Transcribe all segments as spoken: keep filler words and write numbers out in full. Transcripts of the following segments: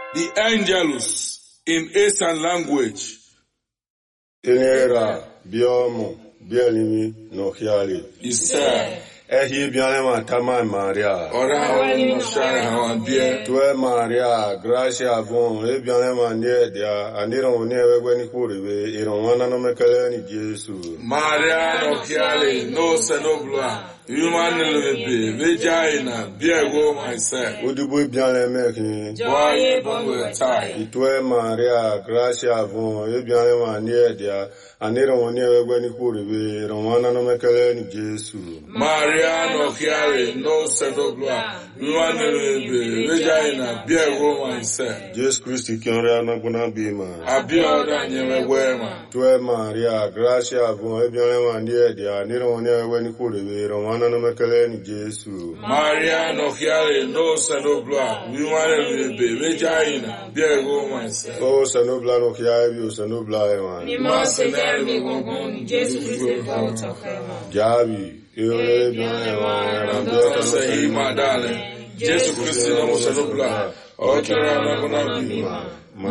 The Angelus in Eastern language. Tenera, biomo, bielimi, no hiali. Isa. Ehi bianema tama Maria. Ora hawani no shara hawambie. Tue Maria, gracia bon, e bianema nie dia, andiron ne wegwe ni kuribe, iron wana no mekele ni Jesu. Maria no hiali, no senobla. Human lebe, vagina, biego myself. Udubu bianema kini. Boye bongo tai. Tue Maria, gracia bon, e bianema nie dia, andiron ne wegwe ni kuribe, iron wana no mekele ni Jesu. Maria no hiali, no senobla. Human lebe, vagina, biego myself. Jesus Christ kiore anaguna bima. Abioda nyewe wema. Tue Maria, gracia bon, e bianema nie dia, andiron ne wegwe ni kuribe, iron wana no mekele ni Jesu. Maria no hiali, no senobla. Human lebe, vagina, biego myself. Oh, senobla no hiali, senobla eman. Ni mo senere mi gongon, Jesu Christ volta kema. Javi, iore bianema, Rambiota sei madale. Jesu Christi no senobla. Okera na kona bima.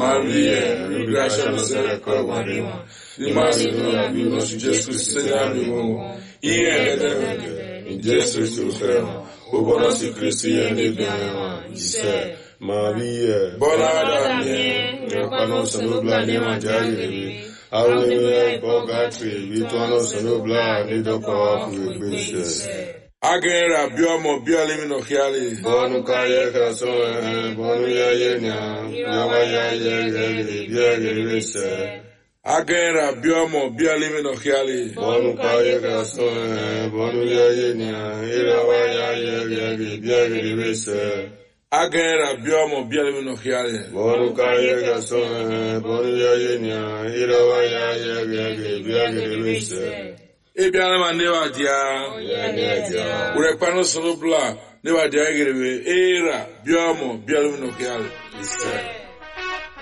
Maria, gracia no se recordarima. Di masi no bima, Jesu Christi na bima. Iye de in Jesu Christi crema. O bona si Christi ende bima. Ise. Maria, Bona da mie. Rapano senobla ne manjari. Awe bogatri, vituano senobla ne doko afu ebese. Agera biomo biolimi no hiali. Bonu kaye krason, bonu ya yenya, yawa ya yegeli, biegeli. Agera biomo biolimi no hiali. Bonu kaye krason, bonu ya yenya, yawa ya yegeli, biegeli. Agera biomo biolimi no hiali. Bonu kaye krason, bonu ya yenya, yawa ya yegeli, biegeli. Ebiana ma newa dia. Urepano sonobla newa dia egerebe era biomo biolimi no hiali.